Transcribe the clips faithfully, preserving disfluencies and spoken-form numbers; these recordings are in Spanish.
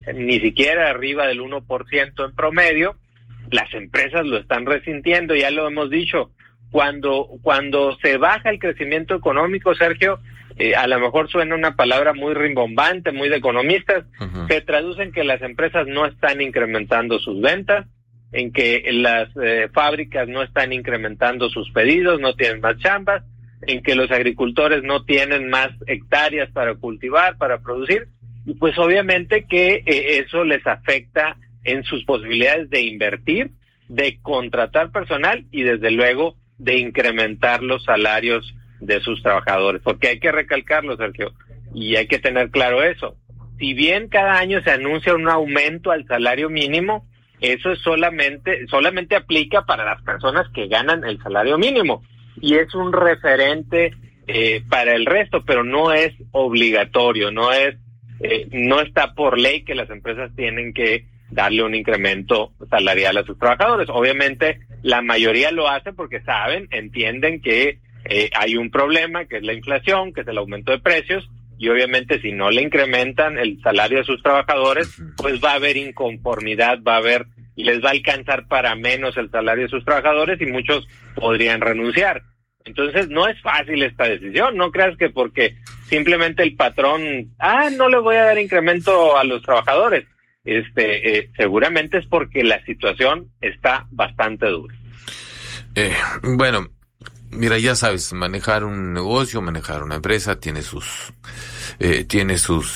ni siquiera arriba del uno por ciento en promedio. Las empresas lo están resintiendo, ya lo hemos dicho. Cuando cuando se baja el crecimiento económico, Sergio, eh, a lo mejor suena una palabra muy rimbombante, muy de economistas, uh-huh. se traduce en que las empresas no están incrementando sus ventas, en que las eh, fábricas no están incrementando sus pedidos, no tienen más chambas, en que los agricultores no tienen más hectáreas para cultivar, para producir, y pues obviamente que eh, eso les afecta en sus posibilidades de invertir, de contratar personal y desde luego de incrementar los salarios de sus trabajadores, porque hay que recalcarlo, Sergio, y hay que tener claro eso. Si bien cada año se anuncia un aumento al salario mínimo, eso es solamente, solamente aplica para las personas que ganan el salario mínimo, y es un referente eh, para el resto, pero no es obligatorio, no es, eh, no está por ley que las empresas tienen que darle un incremento salarial a sus trabajadores. Obviamente, la mayoría lo hace porque saben, entienden que eh, hay un problema, que es la inflación, que es el aumento de precios, y obviamente si no le incrementan el salario a sus trabajadores, pues va a haber inconformidad, va a haber, les va a alcanzar para menos el salario de sus trabajadores y muchos podrían renunciar. Entonces, no es fácil esta decisión, no creas que porque simplemente el patrón, ah, no le voy a dar incremento a los trabajadores. Este, eh, seguramente es porque la situación está bastante dura. Eh, bueno, mira, ya sabes, manejar un negocio, manejar una empresa tiene sus, eh, tiene sus,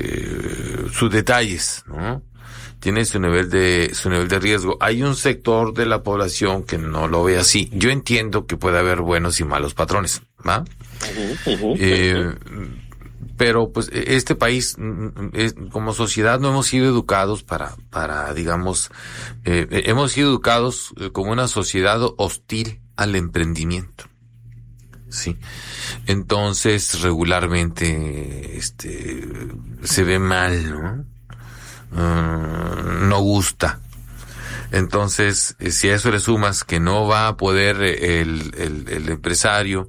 eh, sus detalles, ¿no? Tiene su nivel de, su nivel de riesgo. Hay un sector de la población que no lo ve así. Yo entiendo que puede haber buenos y malos patrones, ¿va? Uh-huh, uh-huh, eh, Pero pues este país, como sociedad, no hemos sido educados para, para digamos, eh, hemos sido educados como una sociedad hostil al emprendimiento. Sí. Entonces, regularmente, este, se ve mal, ¿no? Uh, no gusta. Entonces, si a eso le sumas que no va a poder el, el, el empresario,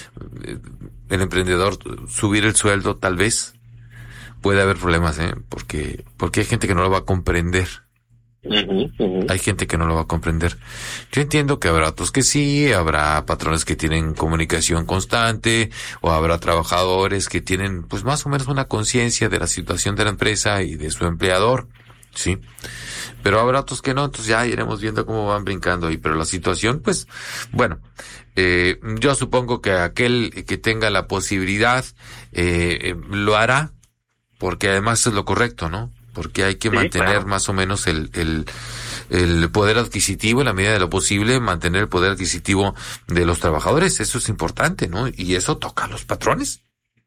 el emprendedor subir el sueldo, tal vez puede haber problemas, ¿eh? Porque, porque hay gente que no lo va a comprender. Uh-huh, uh-huh. Hay gente que no lo va a comprender. Yo entiendo que habrá otros que sí, habrá patrones que tienen comunicación constante, o habrá trabajadores que tienen, pues, más o menos una conciencia de la situación de la empresa y de su empleador, sí. Pero habrá otros que no, entonces ya iremos viendo cómo van brincando ahí. Pero la situación, pues, bueno, eh, yo supongo que aquel que tenga la posibilidad, eh, eh lo hará, porque además es lo correcto, ¿no? Porque hay que sí, mantener claro. más o menos el, el, el poder adquisitivo, en la medida de lo posible, mantener el poder adquisitivo de los trabajadores. Eso es importante, ¿no? Y eso toca a los patrones.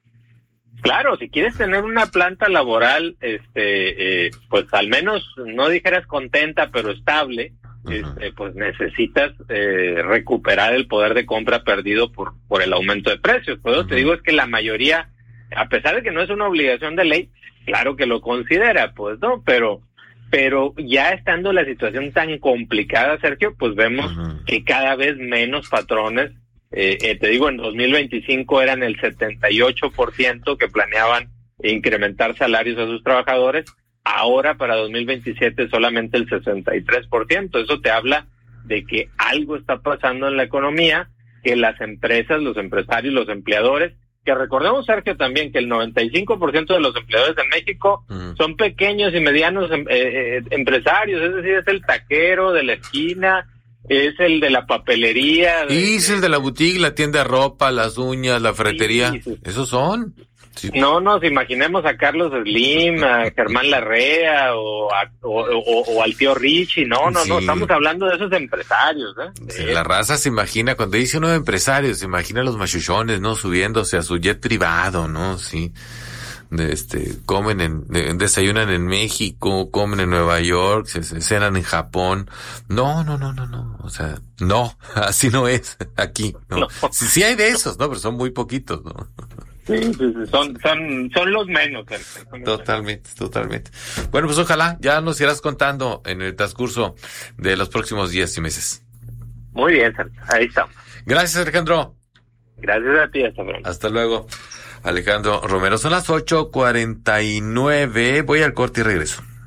Claro, si quieres tener una planta laboral, este, eh, pues al menos, no dijeras contenta, pero estable, uh-huh. este, pues necesitas eh, recuperar el poder de compra perdido por, por el aumento de precios. Por eso uh-huh. te digo es que la mayoría, a pesar de que no es una obligación de ley, claro que lo considera, pues no, pero pero ya estando la situación tan complicada, Sergio, pues vemos uh-huh. que cada vez menos patrones, eh, eh, te digo, en dos mil veinticinco eran el setenta y ocho por ciento que planeaban incrementar salarios a sus trabajadores, ahora para dos mil veintisiete solamente el sesenta y tres por ciento. Eso te habla de que algo está pasando en la economía, que las empresas, los empresarios, los empleadores, que recordemos, Sergio, también que el noventa y cinco por ciento de los empleadores en México uh-huh. son pequeños y medianos eh, eh, empresarios, es decir, es el taquero de la esquina, es el de la papelería. De, y es el de la boutique, la tienda de ropa, las uñas, la ferretería, sí, sí. esos son. Sí. No nos imaginemos a Carlos Slim, a Germán Larrea o, a, o, o, o al tío Richie, no, no, sí. no, estamos hablando de esos empresarios, ¿eh? Sí, la raza se imagina, cuando dice uno de empresarios, se imagina a los machuchones, ¿no? Subiéndose a su jet privado, ¿no? Sí. De este, comen en, de, desayunan en México, comen en Nueva York, se, se cenan en Japón. No, no, no, no, no, o sea, no, así no es aquí, ¿no? no. Sí, sí hay de esos, ¿no? Pero son muy poquitos, ¿no? Sí, sí, sí, son, son, son los menos. Son los totalmente, menos. totalmente. Bueno, pues ojalá ya nos irás contando en el transcurso de los próximos días y meses. Muy bien, Sergio, ahí estamos. Gracias, Alejandro. Gracias a ti, hasta pronto. Hasta luego, Alejandro Romero. Son las ocho cuarenta y nueve, voy al corte y regreso.